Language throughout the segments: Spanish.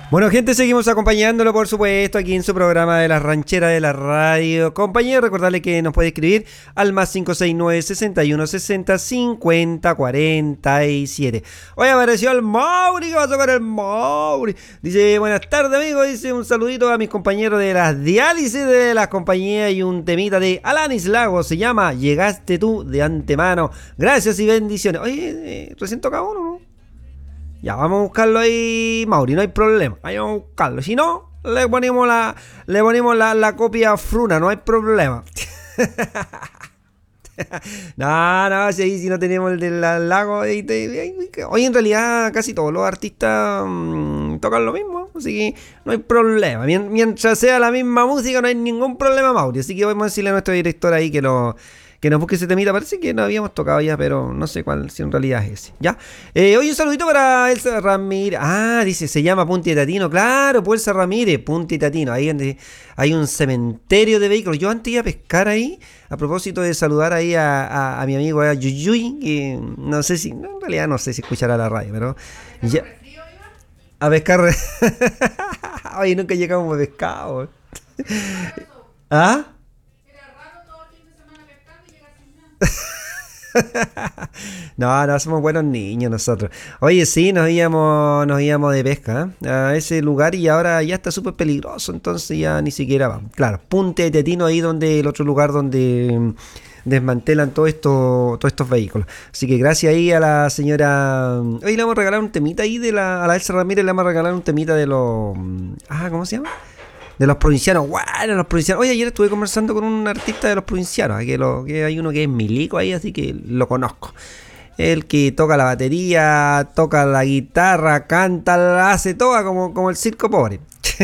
Bueno, gente, seguimos acompañándolo, por supuesto, aquí en su programa de la ranchera de la radio. Compañero, recordarle que nos puede escribir al más 569-6160-5047. Hoy apareció el Mauri, ¿qué pasó con el Mauri? Dice, buenas tardes, amigo. Dice, un saludito a mis compañeros de las diálisis de las compañías y un temita de Alanis Lago. Se llama Llegaste tú de antemano. Gracias y bendiciones. Oye, recién toca uno, ¿no? Ya, vamos a buscarlo ahí, Mauri, no hay problema. Ahí vamos a buscarlo. Si no, le ponemos la copia fruna, no hay problema. No, si no tenemos el del lago. Hoy en realidad casi todos los artistas tocan lo mismo, así que no hay problema. Mientras sea la misma música, no hay ningún problema, Mauri. Así que vamos a decirle a nuestro director ahí que nos busque ese temita. Parece que no habíamos tocado ya, pero no sé cuál, si en realidad es ese. ¿Ya? Hoy un saludito para Elsa Ramírez. Ah, dice, se llama Punta Tatino. Claro, pues Elsa Ramírez, Punta Tatino. Ahí donde hay un cementerio de vehículos. Yo antes iba a pescar ahí, a propósito de saludar ahí a mi amigo a Yuyuy, que no sé si, en realidad no sé si escuchará la radio, pero ya. A pescar. Oye, nunca llegamos a pescado. ¿Ah? No, somos buenos niños nosotros. Oye, sí, nos íbamos de pesca, ¿eh? A ese lugar y ahora ya está súper peligroso, entonces ya ni siquiera vamos. Claro, Punta de Tetino, ahí donde el otro lugar donde desmantelan todos estos vehículos. Así que gracias ahí a la señora. Hoy le vamos a regalar un temita ahí a la Elsa Ramírez, le vamos a regalar un temita de los. ¿Cómo se llama? De los provincianos. Bueno, los provincianos. Oye, ayer estuve conversando con un artista de los provincianos, que hay uno que es milico ahí, así que lo conozco. El que toca la batería, toca la guitarra, canta, hace todo como el circo pobre.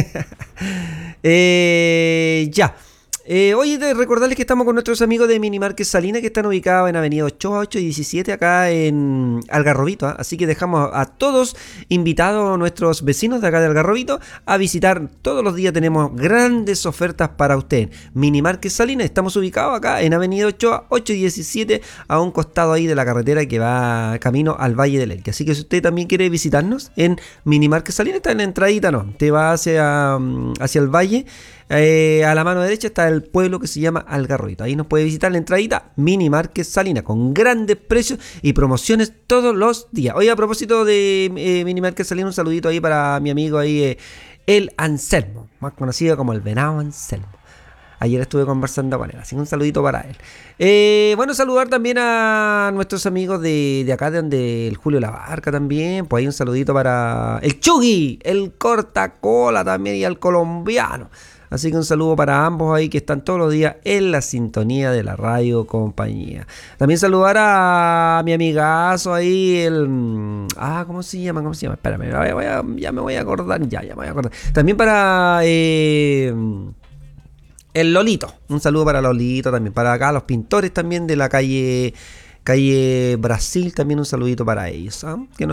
Ya. Oye, recordarles que estamos con nuestros amigos de Minimarket Salina, que están ubicados en Avenida Ochoa 817, acá en Algarrobito, ¿eh? Así que dejamos a todos invitados, nuestros vecinos de acá de Algarrobito, a visitar. Todos los días tenemos grandes ofertas para usted. Minimarket Salina, estamos ubicados acá en Avenida Ochoa 817, a un costado ahí de la carretera que va camino al Valle del Elqui. Así que si usted también quiere visitarnos en Minimarket Salina, está en la entradita, ¿no? Te va hacia el valle. A la mano derecha está el pueblo que se llama Algarrobito. Ahí nos puede visitar la entradita Minimarket Salina, con grandes precios y promociones todos los días. Oye, a propósito de Minimarket Salina, un saludito ahí para mi amigo ahí, el Anselmo, más conocido como el Venado Anselmo. Ayer estuve conversando con él, así que un saludito para él. Bueno, saludar también a nuestros amigos de acá, de donde el Julio Labarca también. Pues ahí un saludito para el Chugui, el Cortacola también y al colombiano. Así que un saludo para ambos ahí que están todos los días en la sintonía de la radio compañía. También saludar a mi amigazo ahí, ¿cómo se llama? Espérame, ya me voy a acordar. También para el Lolito. Un saludo para Lolito también. Para acá los pintores también de la calle Brasil. También un saludito para ellos, ¿eh? Que no